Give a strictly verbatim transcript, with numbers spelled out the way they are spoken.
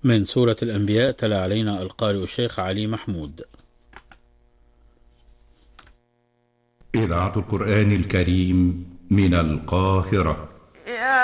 من سورة الأنبياء تلا علينا القارئ الشيخ علي محمود. إذاعة القرآن الكريم من القاهرة.